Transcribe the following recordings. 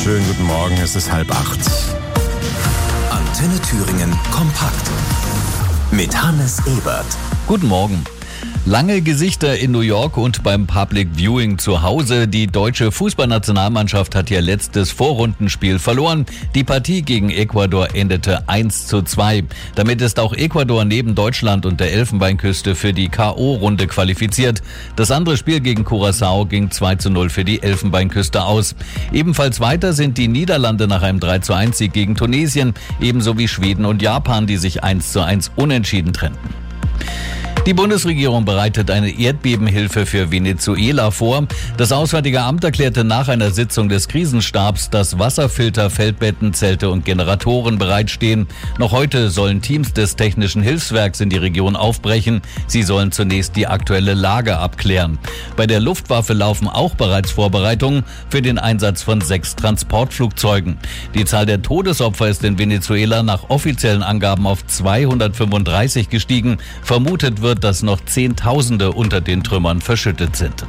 Schönen guten Morgen, es ist 7:30. Antenne Thüringen kompakt mit Hannes Ebert. Guten Morgen. Lange Gesichter in New York und beim Public Viewing zu Hause. Die deutsche Fußballnationalmannschaft hat ihr letztes Vorrundenspiel verloren. Die Partie gegen Ecuador endete 1:2. Damit ist auch Ecuador neben Deutschland und der Elfenbeinküste für die K.O.-Runde qualifiziert. Das andere Spiel gegen Curaçao ging 2:0 für die Elfenbeinküste aus. Ebenfalls weiter sind die Niederlande nach einem 3:1-Sieg gegen Tunesien, ebenso wie Schweden und Japan, die sich 1:1 unentschieden trennten. Die Bundesregierung bereitet eine Erdbebenhilfe für Venezuela vor. Das Auswärtige Amt erklärte nach einer Sitzung des Krisenstabs, dass Wasserfilter, Feldbetten, Zelte und Generatoren bereitstehen. Noch heute sollen Teams des Technischen Hilfswerks in die Region aufbrechen. Sie sollen zunächst die aktuelle Lage abklären. Bei der Luftwaffe laufen auch bereits Vorbereitungen für den Einsatz von 6 Transportflugzeugen. Die Zahl der Todesopfer ist in Venezuela nach offiziellen Angaben auf 235 gestiegen. Vermutet wird, dass noch Zehntausende unter den Trümmern verschüttet sind.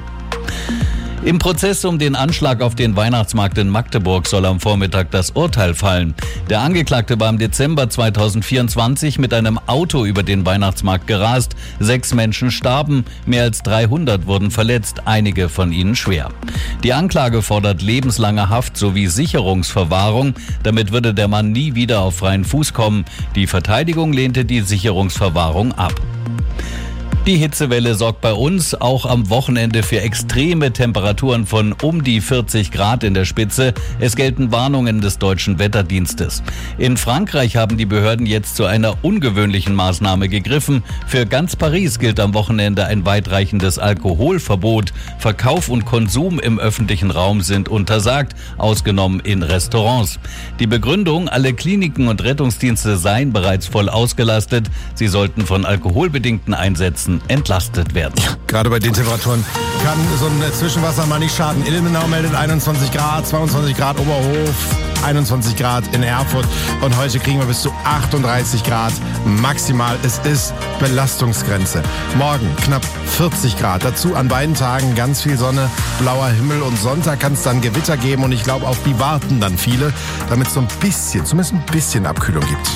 Im Prozess um den Anschlag auf den Weihnachtsmarkt in Magdeburg soll am Vormittag das Urteil fallen. Der Angeklagte war im Dezember 2024 mit einem Auto über den Weihnachtsmarkt gerast. 6 Menschen starben, mehr als 300 wurden verletzt, einige von ihnen schwer. Die Anklage fordert lebenslange Haft sowie Sicherungsverwahrung. Damit würde der Mann nie wieder auf freien Fuß kommen. Die Verteidigung lehnte die Sicherungsverwahrung ab. Die Hitzewelle sorgt bei uns auch am Wochenende für extreme Temperaturen von um die 40 Grad in der Spitze. Es gelten Warnungen des Deutschen Wetterdienstes. In Frankreich haben die Behörden jetzt zu einer ungewöhnlichen Maßnahme gegriffen. Für ganz Paris gilt am Wochenende ein weitreichendes Alkoholverbot. Verkauf und Konsum im öffentlichen Raum sind untersagt, ausgenommen in Restaurants. Die Begründung, alle Kliniken und Rettungsdienste seien bereits voll ausgelastet. Sie sollten von alkoholbedingten Einsätzen entlastet werden. Gerade bei den Temperaturen kann so ein Zwischenwasser mal nicht schaden. Ilmenau meldet 21 Grad, 22 Grad Oberhof, 21 Grad in Erfurt und heute kriegen wir bis zu 38 Grad maximal. Es ist Belastungsgrenze. Morgen knapp 40 Grad. Dazu an beiden Tagen ganz viel Sonne, blauer Himmel und Sonntag kann es dann Gewitter geben und ich glaube auf die warten dann viele, damit es so ein bisschen, zumindest ein bisschen Abkühlung gibt.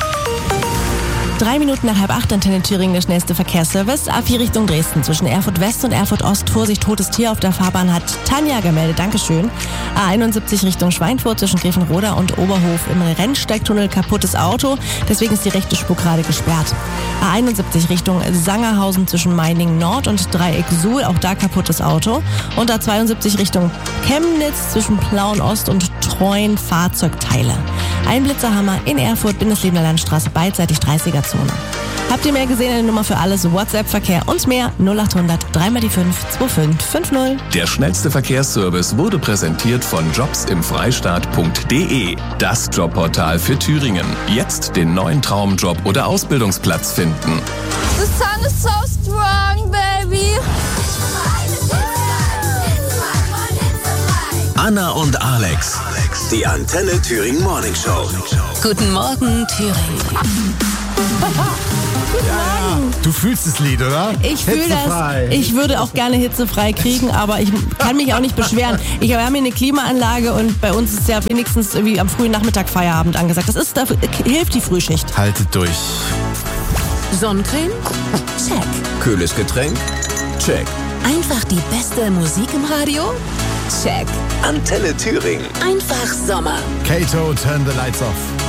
3 Minuten nach 7:30, Antenne Thüringen, der schnellste Verkehrsservice. A4 Richtung Dresden zwischen Erfurt West und Erfurt Ost. Vorsicht, totes Tier auf der Fahrbahn, hat Tanja gemeldet. Dankeschön. A71 Richtung Schweinfurt zwischen Grevenroda und Oberhof im Rennsteigtunnel kaputtes Auto. Deswegen ist die rechte Spur gerade gesperrt. A71 Richtung Sangerhausen zwischen Meiningen Nord und Dreieck Suhl. Auch da kaputtes Auto. Und A72 Richtung Chemnitz zwischen Plauen Ost und Treuen Fahrzeugteile. Ein Blitzerhammer in Erfurt, Bindeslebner Landstraße, beidseitig 30er-Zone. Habt ihr mehr gesehen? Eine Nummer für alles, WhatsApp-Verkehr und mehr 0800 3x5 2550. Der schnellste Verkehrsservice wurde präsentiert von jobsimfreistaat.de. Das Jobportal für Thüringen. Jetzt den neuen Traumjob oder Ausbildungsplatz finden. The sun is so strong, baby. Anna und Alex. Die Antenne Thüringen Morning Show. Guten Morgen, Thüringen. Du fühlst das Lied, oder? Ich fühle das. Ich würde auch gerne hitzefrei kriegen, aber ich kann mich auch nicht beschweren. Wir haben hier eine Klimaanlage und bei uns ist ja wenigstens irgendwie am frühen Nachmittag Feierabend angesagt. Da hilft die Frühschicht. Haltet durch. Sonnencreme? Check. Kühles Getränk? Check. Einfach die beste Musik im Radio? Check. Antenne Thüringen. Einfach Sommer. Kato, turn the lights off.